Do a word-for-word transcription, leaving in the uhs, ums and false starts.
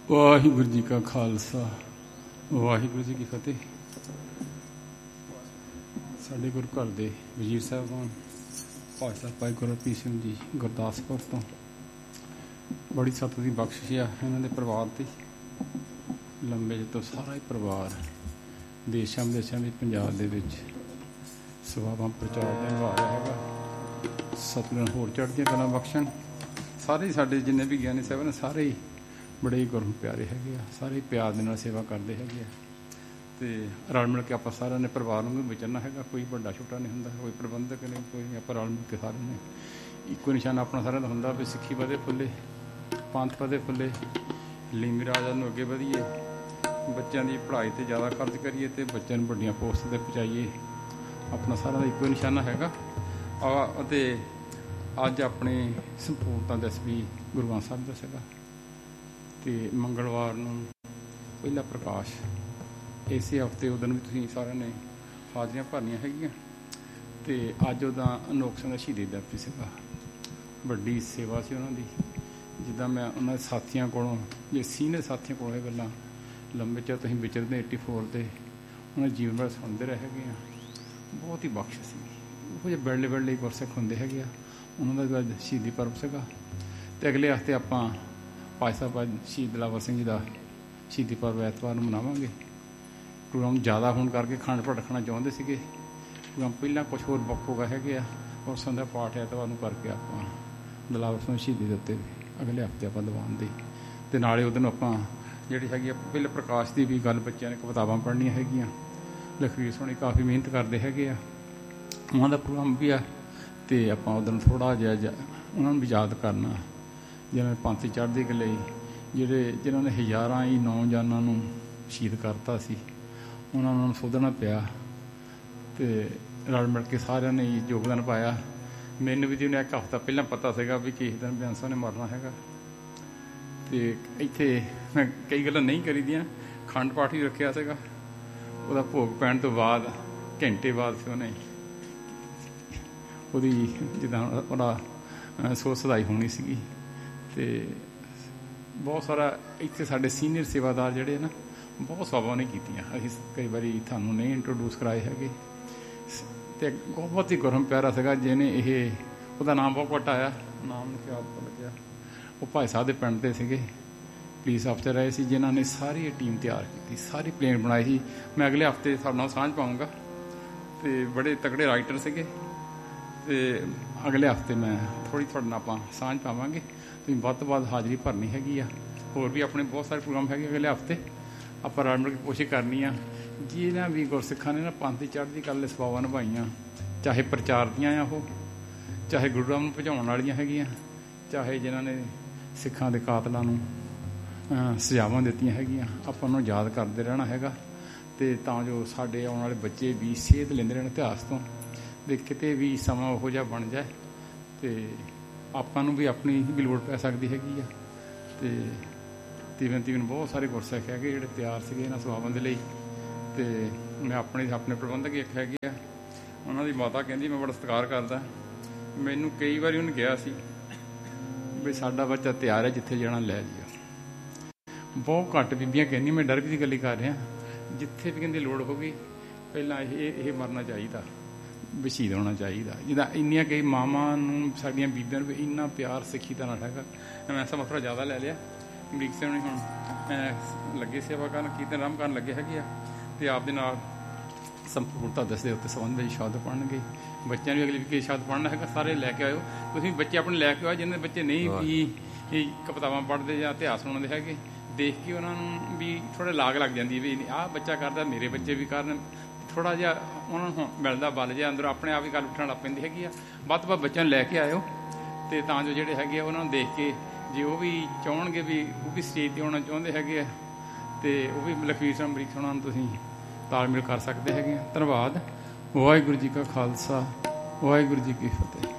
ਵਾਹਿਗੁਰੂ ਜੀ ਕਾ ਖਾਲਸਾ, ਵਾਹਿਗੁਰੂ ਜੀ ਕੀ ਫਤਿਹ। ਸਾਡੇ ਗੁਰੂ ਘਰ ਦੇ ਵਜ਼ੀਰ ਸਾਹਿਬਾਨ ਭਾਈ ਭਾਈ ਗੁਰਪ੍ਰੀਤ ਸਿੰਘ ਜੀ ਗੁਰਦਾਸਪੁਰ ਤੋਂ ਬੜੀ ਸਤ ਦੀ ਬਖਸ਼ਿਸ਼ ਆ ਇਹਨਾਂ ਦੇ ਪਰਿਵਾਰ 'ਤੇ। ਲੰਬੇ ਤੋਂ ਸਾਰਾ ਹੀ ਪਰਿਵਾਰ ਦੇਸ਼ਾਂ ਵਿਦੇਸ਼ਾਂ ਵਿੱਚ ਪੰਜਾਬ ਦੇ ਵਿੱਚ ਸੇਵਾਵਾਂ ਪ੍ਰਚਾਰ ਦੇ ਨਿਭਾ ਰਿਹਾ ਹੈਗਾ। ਸਤਿਗੁਰਾਂ ਹੋਰ ਚੜ੍ਹਦੀਆਂ ਕਲਾਂ ਬਖਸ਼ਣ। ਸਾਰੇ ਸਾਡੇ ਜਿੰਨੇ ਵੀ ਗਿਆਨੀ ਸਾਹਿਬ ਨੇ ਸਾਰੇ ਹੀ ਬੜੇ ਹੀ ਗੁਰੂ ਪਿਆਰੇ ਹੈਗੇ ਆ, ਸਾਰੇ ਪਿਆਰ ਦੇ ਨਾਲ ਸੇਵਾ ਕਰਦੇ ਹੈਗੇ ਆ। ਅਤੇ ਰਲ ਮਿਲ ਕੇ ਆਪਾਂ ਸਾਰਿਆਂ ਨੇ ਪਰਿਵਾਰ ਨੂੰ ਵੀ ਵਿਚਰਨਾ ਹੈਗਾ। ਕੋਈ ਵੱਡਾ ਛੋਟਾ ਨਹੀਂ ਹੁੰਦਾ, ਕੋਈ ਪ੍ਰਬੰਧਕ ਨਹੀਂ, ਕੋਈ ਆਪਾਂ ਰਲ ਮਿਲ ਕੇ ਸਾਰਿਆਂ ਨੇ ਇੱਕੋ ਨਿਸ਼ਾਨਾ ਆਪਣਾ ਸਾਰਿਆਂ ਦਾ ਹੁੰਦਾ ਵੀ ਸਿੱਖੀ ਵਧੇ ਫੁੱਲੇ, ਪੰਥ ਵਧੇ ਫੁੱਲੇ, ਲੀਮੀ ਰਾਜਾਂ ਨੂੰ ਅੱਗੇ ਵਧੀਏ, ਬੱਚਿਆਂ ਦੀ ਪੜ੍ਹਾਈ 'ਤੇ ਜ਼ਿਆਦਾ ਖਰਚ ਕਰੀਏ ਅਤੇ ਬੱਚਿਆਂ ਨੂੰ ਵੱਡੀਆਂ ਪੋਸਟ 'ਤੇ ਪਹੁੰਚਾਈਏ। ਆਪਣਾ ਸਾਰਿਆਂ ਦਾ ਇੱਕੋ ਨਿਸ਼ਾਨਾ ਹੈਗਾ। ਅਤੇ ਅੱਜ ਆਪਣੇ ਸੰਪੂਰਨਤਾ ਦਿਵਸ ਵੀ ਗੁਰੂ ਗ੍ਰੰਥ ਸਾਹਿਬ ਦਾ ਸੀਗਾ ਅਤੇ ਮੰਗਲਵਾਰ ਨੂੰ ਪਹਿਲਾ ਪ੍ਰਕਾਸ਼। ਇਸੇ ਹਫ਼ਤੇ ਉਦੋਂ ਵੀ ਤੁਸੀਂ ਸਾਰਿਆਂ ਨੇ ਹਾਜ਼ਰੀਆਂ ਭਰਨੀਆਂ ਹੈਗੀਆਂ। ਅਤੇ ਅੱਜ ਉਹਦਾ ਅਨੋਖ ਸਿੰਘ ਦਾ ਸ਼ਹੀਦੀ ਦਿਵਸ ਸੀਗਾ। ਵੱਡੀ ਸੇਵਾ ਸੀ ਉਹਨਾਂ ਦੀ। ਜਿੱਦਾਂ ਮੈਂ ਉਹਨਾਂ ਦੇ ਸਾਥੀਆਂ ਕੋਲੋਂ, ਜੇ ਸੀਨੀਅਰ ਸਾਥੀਆਂ ਕੋਲੋਂ ਇਹ ਗੱਲਾਂ ਲੰਬੇ ਚਿਰ ਤੁਸੀਂ ਵਿਚਰਦੇ ਏਟੀ ਫੋਰ 'ਤੇ ਉਹਨਾਂ ਦੇ ਜੀਵਨ ਬਾਰੇ ਸੁਣਦੇ ਰਹੇ ਹੈਗੇ ਆ। ਬਹੁਤ ਹੀ ਬਖਸ਼ ਸੀ। ਉਹੋ ਜਿਹੇ ਬਿਰਲੇ ਬਿਰਲੇ ਗੁਰਸਿੱਖ ਹੁੰਦੇ ਹੈਗੇ ਆ। ਉਹਨਾਂ ਦਾ ਅੱਜ ਸ਼ਹੀਦੀ ਪਰਬ ਸੀਗਾ ਅਤੇ ਅਗਲੇ ਹਫ਼ਤੇ ਆਪਾਂ ਭਾਈ ਸਾਹਿਬ ਸ਼ਹੀਦ ਦਿਲਾਵਰ ਸਿੰਘ ਜੀ ਦਾ ਸ਼ਹੀਦੀ ਪਰਬ ਐਤਵਾਰ ਨੂੰ ਮਨਾਵਾਂਗੇ। ਪ੍ਰੋਗਰਾਮ ਜ਼ਿਆਦਾ ਹੋਣ ਕਰਕੇ ਖੰਡ ਪਾਠ ਰੱਖਣਾ ਚਾਹੁੰਦੇ ਸੀਗੇ। ਪ੍ਰੋਗਰਾਮ ਪਹਿਲਾਂ ਕੁਛ ਹੋਰ ਵੱਖ ਹੋ ਗਏ ਹੈਗੇ ਆ। ਔਰ ਸੰਧਿਆ ਪਾਠ ਐਤਵਾਰ ਨੂੰ ਕਰਕੇ ਆਪਾਂ ਦਿਲਾਵਰ ਸਿੰਘ ਸ਼ਹੀਦੀ ਦੇ ਉੱਤੇ ਅਗਲੇ ਹਫ਼ਤੇ ਆਪਾਂ ਦੀਵਾਨ ਦੀ ਅਤੇ ਨਾਲੇ ਉਹਦੇ ਨੂੰ ਆਪਾਂ ਜਿਹੜੀ ਹੈਗੀ ਆ ਪਹਿਲੇ ਪ੍ਰਕਾਸ਼ ਦੀ ਵੀ ਗੱਲ, ਬੱਚਿਆਂ ਨੇ ਕਿਤਾਬਾਂ ਪੜ੍ਹਨੀਆਂ ਹੈਗੀਆਂ। ਲਖਵੀਰ ਸੋਣੀ ਕਾਫੀ ਮਿਹਨਤ ਕਰਦੇ ਹੈਗੇ ਆ, ਉਹਨਾਂ ਦਾ ਪ੍ਰੋਗਰਾਮ ਵੀ ਆ। ਅਤੇ ਆਪਾਂ ਉਹਦੇ ਨੂੰ ਥੋੜ੍ਹਾ ਜਿਹਾ ਉਹਨਾਂ ਨੂੰ ਵੀ ਯਾਦ ਕਰਨਾ ਜਿਹਨਾਂ ਨੇ ਪੰਥ ਚੜ੍ਹਦੀ ਕੇ ਲਈ, ਜਿਹੜੇ ਜਿਨ੍ਹਾਂ ਨੇ ਹਜ਼ਾਰਾਂ ਹੀ ਨੌਜਵਾਨਾਂ ਨੂੰ ਸ਼ਹੀਦ ਕਰਤਾ ਸੀ, ਉਹਨਾਂ ਨੂੰ ਸੋਧਣਾ ਪਿਆ ਅਤੇ ਰਲ ਮਿਲ ਕੇ ਸਾਰਿਆਂ ਨੇ ਯੋਗਦਾਨ ਪਾਇਆ। ਮੈਨੂੰ ਵੀ ਜਿਹਨੇ ਇੱਕ ਹਫ਼ਤਾ ਪਹਿਲਾਂ ਪਤਾ ਸੀਗਾ ਵੀ ਕਿਸੇ ਦਿਨ ਬਿਆਨ ਸਾਹਿਬ ਨੇ ਮਰਨਾ ਹੈਗਾ। ਅਤੇ ਇੱਥੇ ਮੈਂ ਕਈ ਗੱਲਾਂ ਨਹੀਂ ਕਰੀ ਦੀਆਂ। ਖੰਡ ਪਾਠ ਹੀ ਰੱਖਿਆ ਸੀਗਾ। ਉਹਦਾ ਭੋਗ ਪੈਣ ਤੋਂ ਬਾਅਦ ਘੰਟੇ ਬਾਅਦ ਫਿਰ ਉਹਨੇ ਉਹਦੀ ਜਿੱਦਾਂ ਉਹਦਾ ਸੋਚ ਸਦਾਈ ਹੋਣੀ ਸੀਗੀ। ਅਤੇ ਬਹੁਤ ਸਾਰਾ ਇੱਥੇ ਸਾਡੇ ਸੀਨੀਅਰ ਸੇਵਾਦਾਰ ਜਿਹੜੇ ਨਾ ਬਹੁਤ ਸੇਵਾਵਾਂ ਨੇ ਕੀਤੀਆਂ। ਅਸੀਂ ਕਈ ਵਾਰੀ ਤੁਹਾਨੂੰ ਨਹੀਂ ਇੰਟਰੋਡਿਊਸ ਕਰਾਏ ਹੈਗੇ। ਅਤੇ ਬਹੁਤ ਹੀ ਗੁਰਮ ਪਿਆਰਾ ਸੀਗਾ ਜਿਹਨੇ ਇਹ ਉਹਦਾ ਨਾਮ ਬਹੁਤ ਘੱਟ ਆਇਆ, ਨਾਮ ਨੂੰ ਯਾਦ ਭੁੱਲ ਗਿਆ। ਉਹ ਭਾਈ ਸਾਹਿਬ ਦੇ ਪਿੰਡ ਦੇ ਸੀਗੇ, ਪੁਲਿਸ ਅਫਸਰ ਰਹੇ ਸੀ, ਜਿਨ੍ਹਾਂ ਨੇ ਸਾਰੀ ਇਹ ਟੀਮ ਤਿਆਰ ਕੀਤੀ, ਸਾਰੀ ਪਲੇਨ ਬਣਾਈ ਸੀ। ਮੈਂ ਅਗਲੇ ਹਫ਼ਤੇ ਤੁਹਾਡੇ ਨਾਲ ਸਾਂਝ ਪਾਊਂਗਾ। ਅਤੇ ਬੜੇ ਤਕੜੇ ਰਾਈਟਰ ਸੀਗੇ। ਅਤੇ ਅਗਲੇ ਹਫ਼ਤੇ ਮੈਂ ਥੋੜ੍ਹੀ ਤੁਹਾਡੇ ਨਾਲ ਆਪਾਂ ਸਾਂਝ ਪਾਵਾਂਗੇ। ਤੁਸੀਂ ਵੱਧ ਤੋਂ ਵੱਧ ਹਾਜ਼ਰੀ ਭਰਨੀ ਹੈਗੀ ਆ। ਹੋਰ ਵੀ ਆਪਣੇ ਬਹੁਤ ਸਾਰੇ ਪ੍ਰੋਗਰਾਮ ਹੈਗੇ ਅਗਲੇ ਹਫ਼ਤੇ। ਆਪਾਂ ਰਲ ਮਿਲ ਕੇ ਕੋਸ਼ਿਸ਼ ਕਰਨੀ ਆ। ਜਿਹਨਾਂ ਵੀ ਗੁਰਸਿੱਖਾਂ ਨੇ ਨਾ ਪੰਥ ਦੀ ਚੜ੍ਹਦੀ ਕਲਾ ਲਈ ਸੇਵਾਵਾਂ ਨਿਭਾਈਆਂ, ਚਾਹੇ ਪ੍ਰਚਾਰ ਦੀਆਂ ਆ ਉਹ, ਚਾਹੇ ਗੁਰੂ ਰਾਮ ਨੂੰ ਭਜਾਉਣ ਵਾਲੀਆਂ ਹੈਗੀਆਂ, ਚਾਹੇ ਜਿਨ੍ਹਾਂ ਨੇ ਸਿੱਖਾਂ ਦੇ ਕਾਤਲਾਂ ਨੂੰ ਸਜ਼ਾਵਾਂ ਦਿੱਤੀਆਂ ਹੈਗੀਆਂ, ਆਪਾਂ ਨੂੰ ਯਾਦ ਕਰਦੇ ਰਹਿਣਾ ਹੈਗਾ। ਅਤੇ ਤਾਂ ਜੋ ਸਾਡੇ ਆਉਣ ਵਾਲੇ ਬੱਚੇ ਵੀ ਸੇਧ ਲੈਂਦੇ ਰਹਿਣ ਇਤਿਹਾਸ ਤੋਂ, ਅਤੇ ਕਿਤੇ ਵੀ ਸਮਾਂ ਉਹੋ ਜਿਹਾ ਬਣ ਜਾਏ ਅਤੇ ਆਪਾਂ ਨੂੰ ਵੀ ਆਪਣੀ ਵੀ ਲੋੜ ਪੈ ਸਕਦੀ ਹੈਗੀ ਆ। ਅਤੇ ਤੀਵਨ ਤੀਵਨ ਬਹੁਤ ਸਾਰੇ ਗੁਰਸਿੱਖ ਹੈਗੇ ਜਿਹੜੇ ਤਿਆਰ ਸੀਗੇ ਇਹਨਾਂ ਸੇਵਾਵਾਂ ਦੇ ਲਈ। ਅਤੇ ਮੈਂ ਆਪਣੇ ਆਪਣੇ ਪ੍ਰਬੰਧਕ ਇੱਕ ਹੈਗੇ ਆ, ਉਹਨਾਂ ਦੀ ਮਾਤਾ ਕਹਿੰਦੀ ਮੈਂ ਬੜਾ ਸਤਿਕਾਰ ਕਰਦਾ। ਮੈਨੂੰ ਕਈ ਵਾਰੀ ਉਹਨੇ ਕਿਹਾ ਸੀ ਵੀ ਸਾਡਾ ਬੱਚਾ ਤਿਆਰ ਹੈ, ਜਿੱਥੇ ਜਾਣਾ ਲੈ ਜਾਈਓ। ਬਹੁਤ ਘੱਟ ਬੀਬੀਆਂ ਕਹਿੰਦੀਆਂ, ਮੈਂ ਡਰ ਦੀ ਗੱਲ ਕਰ ਰਿਹਾ, ਜਿੱਥੇ ਵੀ ਕਹਿੰਦੀ ਲੋੜ ਹੋਗੀ ਪਹਿਲਾਂ ਇਹ ਇਹ ਮਰਨਾ ਚਾਹੀਦਾ, ਵੀ ਸ਼ਹੀਦ ਹੋਣਾ ਚਾਹੀਦਾ। ਜਿੱਦਾਂ ਇੰਨੀਆਂ ਕਈ ਮਾਵਾਂ ਨੂੰ ਸਾਡੀਆਂ ਬੀਬੀਆਂ ਨੂੰ ਇੰਨਾ ਪਿਆਰ ਸਿੱਖੀ ਦਾ ਨਾਲ ਹੈਗਾ। ਮੈਂ ਐਸਾ ਮਸਲਾ ਜ਼ਿਆਦਾ ਲੈ ਲਿਆ। ਅਮਰੀਕ ਸਿੰਘ ਨੇ ਹੁਣ ਲੱਗੇ ਸੇਵਾ ਕਰਨ, ਕੀਰਤਨ ਆਰਾਮ ਕਰਨ ਲੱਗੇ ਹੈਗੇ ਆ। ਅਤੇ ਆਪ ਦੇ ਨਾਲ ਸੰਪੂਰਨਤਾ ਦਿਵਸ ਦੇ ਉੱਤੇ ਸੰਬੰਧ ਵਿੱਚ ਸ਼ਬਦ ਪੜ੍ਹਨਗੇ। ਬੱਚਿਆਂ ਨੂੰ ਅਗਲੀ ਵੀ ਕੀ ਸ਼ਬਦ ਪੜ੍ਹਨਾ ਹੈਗਾ, ਸਾਰੇ ਲੈ ਕੇ ਆਇਓ। ਤੁਸੀਂ ਬੱਚੇ ਆਪਣੇ ਲੈ ਕੇ ਆਓ। ਜਿਹਨਾਂ ਦੇ ਬੱਚੇ ਨਹੀਂ ਵੀ ਇਹ ਕਵਿਤਾਵਾਂ ਪੜ੍ਹਦੇ ਜਾਂ ਇਤਿਹਾਸ ਸੁਣਾਉਂਦੇ ਹੈਗੇ, ਦੇਖ ਕੇ ਉਹਨਾਂ ਨੂੰ ਵੀ ਥੋੜ੍ਹੇ ਲਾਗ ਲੱਗ ਜਾਂਦੀ ਵੀ ਆਹ ਬੱਚਾ ਕਰਦਾ, ਮੇਰੇ ਬੱਚੇ ਵੀ ਕਰਨ। ਥੋੜ੍ਹਾ ਜਿਹਾ ਉਹਨਾਂ ਨੂੰ ਮਿਲਦਾ ਬਲ ਜਿਹਾ ਅੰਦਰ, ਆਪਣੇ ਆਪ ਹੀ ਗੱਲ ਉੱਠਣ ਲੱਗ ਪੈਂਦੀ ਹੈਗੀ ਆ। ਵੱਧ ਤੋਂ ਵੱਧ ਬੱਚਿਆਂ ਨੂੰ ਲੈ ਕੇ ਆਇਓ ਅਤੇ ਤਾਂ ਜੋ ਜਿਹੜੇ ਹੈਗੇ ਆ ਉਹਨਾਂ ਨੂੰ ਦੇਖ ਕੇ ਜੇ ਉਹ ਵੀ ਚਾਹੁਣਗੇ ਵੀ ਉਹ ਵੀ ਸਟੇਜ 'ਤੇ ਆਉਣਾ ਚਾਹੁੰਦੇ ਹੈਗੇ ਆ ਅਤੇ ਉਹ ਵੀ ਲਖਵੀਰ ਸਿੰਘ ਅਮਰੀਕ ਉਹਨਾਂ ਨੂੰ ਤੁਸੀਂ ਤਾਲਮੇਲ ਕਰ ਸਕਦੇ ਹੈਗੇ ਆ। ਧੰਨਵਾਦ। ਵਾਹਿਗੁਰੂ ਜੀ ਕਾ ਖਾਲਸਾ, ਵਾਹਿਗੁਰੂ ਜੀ ਕੀ ਫਤਿਹ।